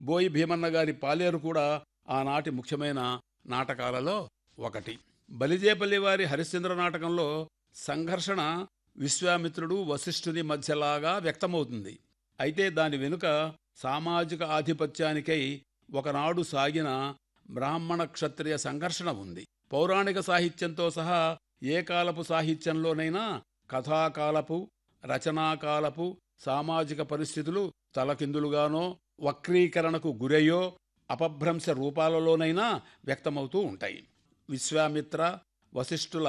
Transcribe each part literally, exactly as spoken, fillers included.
బోయి భీమన్న గారి పాలేరు కూడా ఆనాటి ముఖ్యమైన నాటకాలలో ఒకటి. బలిజేపల్లి వారి హరిశ్చంద్ర నాటకంలో సంఘర్షణ విశ్వామిత్రుడు వశిష్ఠుని మధ్యలాగా వ్యక్తమవుతుంది. అయితే దాని వెనుక సామాజిక ఆధిపత్యానికై ఒకనాడు సాగిన బ్రాహ్మణ క్షత్రియ సంఘర్షణ ఉంది. పౌరాణిక సాహిత్యంతో సహా ఏ కాలపు సాహిత్యంలోనైనా కథాకాలపు, రచనాకాలపు సామాజిక పరిస్థితులు తలకిందులుగానో, వక్రీకరణకు గురయ్యో, అపభ్రంశ రూపాలలోనైనా వ్యక్తమవుతూ ఉంటాయి. విశ్వామిత్ర వశిష్ఠుల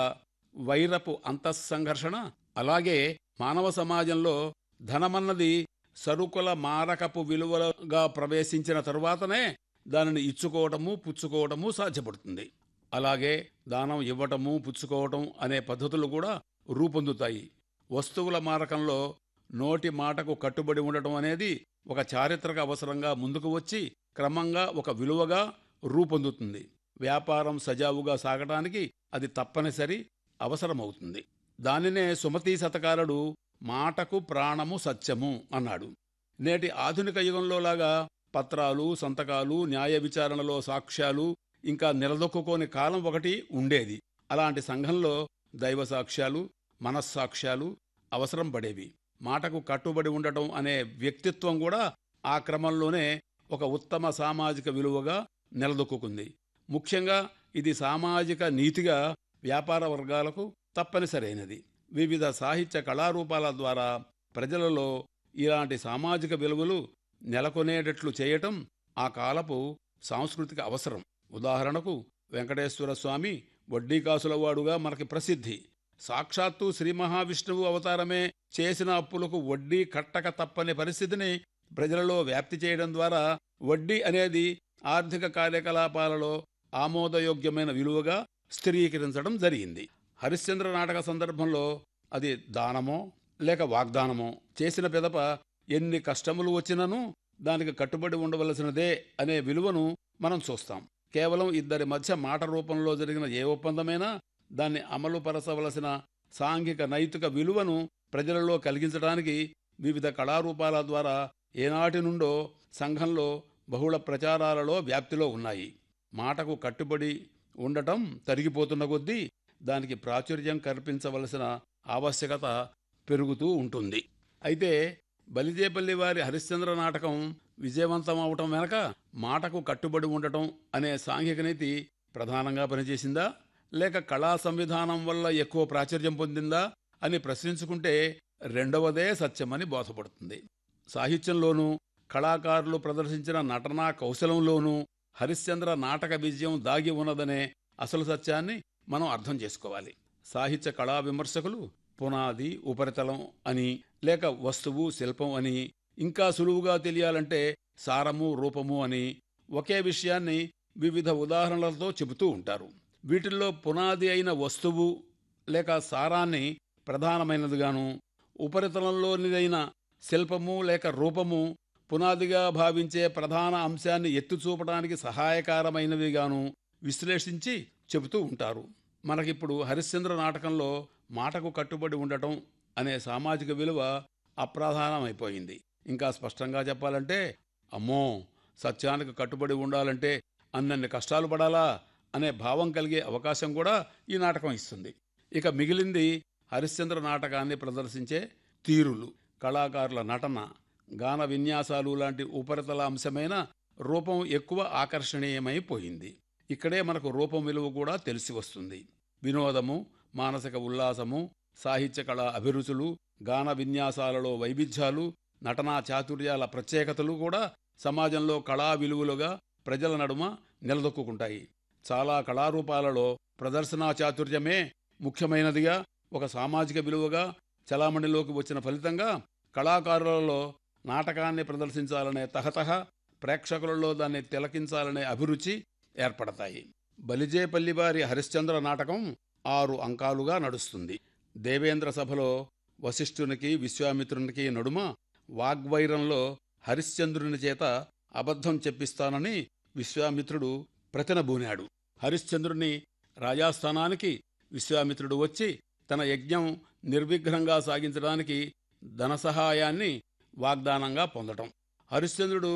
వైరపు అంతఃసంఘర్షణ, అలాగే మానవ సమాజంలో ధనమన్నది సరుకుల మారకపు విలువలుగా ప్రవేశించిన తరువాతనే దానిని ఇచ్చుకోవటము, పుచ్చుకోవటము సాధ్యపడుతుంది. అలాగే దానం ఇవ్వటము, పుచ్చుకోవటం అనే పద్ధతులు కూడా రూపొందుతాయి. వస్తువుల మారకంలో నోటి మాటకు కట్టుబడి ఉండటం అనేది ఒక చారిత్రక అవసరంగా ముందుకు వచ్చి క్రమంగా ఒక విలువగా రూపొందుతుంది. వ్యాపారం సజావుగా సాగటానికి అది తప్పనిసరి అవసరమవుతుంది. దానినే సుమతీ శతకారుడు మాటకు ప్రాణము సత్యము అన్నాడు. నేటి ఆధునిక యుగంలోలాగా పత్రాలు, సంతకాలు, న్యాయ విచారణలో సాక్ష్యాలు ఇంకా నిలదొక్కుకోని కాలం ఒకటి ఉండేది. అలాంటి సంఘంలో దైవ సాక్ష్యాలు, మనస్సాక్ష్యాలు అవసరం పడేవి. మాటకు కట్టుబడి ఉండటం అనే వ్యక్తిత్వం కూడా ఆ క్రమంలోనే ఒక ఉత్తమ సామాజిక విలువగా నిలదొక్కుంది. ముఖ్యంగా ఇది సామాజిక నీతిగా వ్యాపార వర్గాలకు తప్పనిసరైనది. వివిధ సాహిత్య కళారూపాల ద్వారా ప్రజలలో ఇలాంటి సామాజిక విలువలు నెలకొనేటట్లు చేయటం ఆ కాలపు సాంస్కృతిక అవసరం. ఉదాహరణకు వెంకటేశ్వర స్వామి వడ్డీకాసులవాడుగా మనకి ప్రసిద్ధి. సాక్షాత్తు శ్రీ మహావిష్ణువు అవతారమే చేసిన అప్పులకు వడ్డీ కట్టక తప్పని పరిస్థితిని ప్రజలలో వ్యాప్తి చేయడం ద్వారా వడ్డీ అనేది ఆర్థిక కార్యకలాపాలలో ఆమోదయోగ్యమైన విలువగా స్థిరీకరించడం జరిగింది. హరిశ్చంద్ర నాటక సందర్భంలో అది దానమో లేక వాగ్దానమో చేసిన పిదప ఎన్ని కష్టములు వచ్చినను దానికి కట్టుబడి ఉండవలసినదే అనే విలువను మనం చూస్తాం. కేవలం ఇద్దరి మధ్య మాట రూపంలో జరిగిన ఏ ఒప్పందమైనా దాన్ని అమలుపరచవలసిన సాంఘిక నైతిక విలువను ప్రజలలో కలిగించడానికి వివిధ కళారూపాల ద్వారా ఏనాటి నుండో సంఘంలో బహుళ ప్రచారాలలో వ్యాప్తిలో ఉన్నాయి. మాటకు కట్టుబడి ఉండటం తరిగిపోతున్న కొద్దీ దానికి ప్రాచుర్యం కల్పించవలసిన ఆవశ్యకత పెరుగుతూ ఉంటుంది. అయితే బలిజేపల్లి వారి హరిశ్చంద్ర నాటకం విజయవంతం అవటం వెనక మాటకు కట్టుబడి ఉండటం అనే సాంఘిక నీతి ప్రధానంగా పనిచేసిందా, లేక కళా సంవిధానం వల్ల ఎక్కువ ప్రాచుర్యం పొందిందా అని ప్రశ్నించుకుంటే రెండవదే సత్యమని బోధపడుతుంది. సాహిత్యంలోనూ కళాకారులు ప్రదర్శించిన నటనా కౌశలంలోనూ హరిశ్చంద్ర నాటక విజయం దాగి ఉన్నదనే అసలు సత్యాన్ని మనం అర్థం చేసుకోవాలి. సాహిత్య కళా విమర్శకులు పునాది, ఉపరితలం అని, లేక వస్తువు, శిల్పం అని, ఇంకా సులువుగా తెలియాలంటే సారము, రూపము అని ఒకే విషయాన్ని వివిధ ఉదాహరణలతో చెబుతూ ఉంటారు. వీటిల్లో పునాది అయిన వస్తువు లేక సారాన్ని ప్రధానమైనదిగాను, ఉపరితలంలోనిదైన శిల్పము లేక రూపము పునాదిగా భావించే ప్రధాన అంశాన్ని ఎత్తుచూపడానికి సహాయకారమైనవిగాను విశ్లేషించి చెబుతూ ఉంటారు. మనకిప్పుడు హరిశ్చంద్ర నాటకంలో మాటకు కట్టుబడి ఉండటం అనే సామాజిక విలువ అప్రధానమైపోయింది. ఇంకా స్పష్టంగా చెప్పాలంటే, అమ్మో, సత్యానికి కట్టుబడి ఉండాలంటే అన్నన్ని కష్టాలు పడాలా అనే భావం కలిగే అవకాశం కూడా ఈ నాటకం ఇస్తుంది. ఇక మిగిలింది హరిశ్చంద్ర నాటకాన్ని ప్రదర్శించే తీరులు, కళాకారుల నటన, గాన విన్యాసాలు లాంటి ఉపరితల అంశమైన రూపం ఎక్కువ ఆకర్షణీయమైపోయింది. ఇక్కడే మనకు రూపం విలువ కూడా తెలిసి వస్తుంది. వినోదము, మానసిక ఉల్లాసము, సాహిత్య కళా అభిరుచులు, గాన విన్యాసాలలో వైవిధ్యాలు, నటనా చాతుర్యాల ప్రత్యేకతలు కూడా సమాజంలో కళా విలువలుగా ప్రజల నడుమ నిలదొక్కుంటాయి. చాలా కళారూపాలలో ప్రదర్శనా చాతుర్యమే ముఖ్యమైనదిగా, ఒక సామాజిక విలువగా చలామణిలోకి వచ్చిన ఫలితంగా కళాకారులలో నాటకాన్ని ప్రదర్శించాలనే తహతహ, ప్రేక్షకులలో దాన్ని తిలకించాలనే అభిరుచి ఏర్పడతాయి. బలిజేపల్లి వారి హరిశ్చంద్ర నాటకం ఆరు అంకాలుగా నడుస్తుంది. దేవేంద్ర సభలో వశిష్ఠునికి, విశ్వామిత్రునికి నడుమ వాగ్వైరంలో హరిశ్చంద్రుని చేత అబద్ధం చెప్పిస్తానని విశ్వామిత్రుడు ప్రతినబూనాడు. హరిశ్చంద్రుని రాజాస్థానానికి విశ్వామిత్రుడు వచ్చి తన యజ్ఞం నిర్విఘ్నంగా సాగించడానికి ధనసహాయాన్ని వాగ్దానంగా పొందటం. హరిశ్చంద్రుడు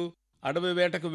అడవి వేటకు